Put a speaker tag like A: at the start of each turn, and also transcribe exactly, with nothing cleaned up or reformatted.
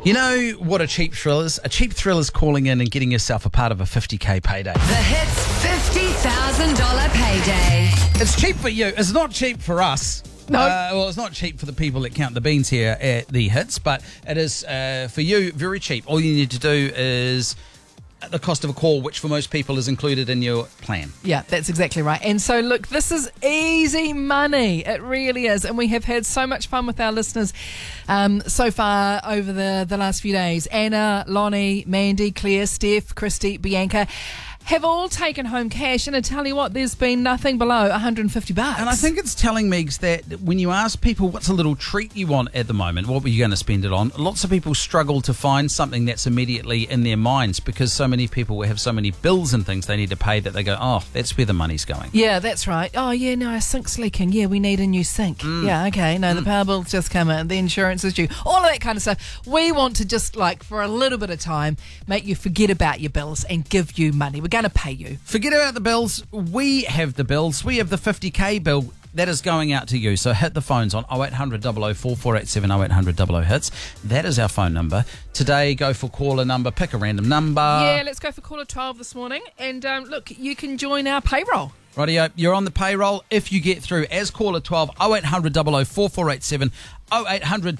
A: You know what a cheap thrill is? A cheap thrill is calling in and getting yourself a part of a fifty K payday.
B: The Hits fifty thousand dollars payday.
A: It's cheap for you. It's not cheap for us.
C: No.
A: Uh, well, it's not cheap for the people that count the beans here at the Hits, but it is, uh, for you, very cheap. All you need to do is the cost of a call, which for most people is included in your plan.
C: Yeah, that's exactly right. And so, look, this is easy money. It really is. And we have had so much fun with our listeners um, so far over the, the last few days. Anna, Lonnie, Mandy, Claire, Steph, Christy, Bianca have all taken home cash, and I tell you what, there's been nothing below one hundred fifty bucks.
A: And I think it's telling, Megs, that when you ask people what's a little treat you want at the moment, what were you going to spend it on, lots of people struggle to find something that's immediately in their minds because so many people have so many bills and things they need to pay that they go, oh, that's where the money's going.
C: Yeah, that's right. Oh, yeah, no, our sink's leaking. Yeah, we need a new sink.
A: Mm.
C: Yeah, okay. No,
A: Mm.
C: the power bill's just come in. The insurance is due. All of that kind of stuff. We want to just, like, for a little bit of time, make you forget about your bills and give you money. We're going to pay you.
A: Forget about the bills. We have the bills. We have the fifty K bill that is going out to you. So hit the phones on oh eight hundred, double oh four, four eight seven, oh eight hundred, double oh hits. That is our phone number. Today, go for caller number. Pick a random number.
C: Yeah, let's go for caller twelve this morning. And um, look, you can join our payroll.
A: Rightio, you're on the payroll. If you get through as caller twelve, oh eight hundred, double oh four, four eight seven, oh eight hundred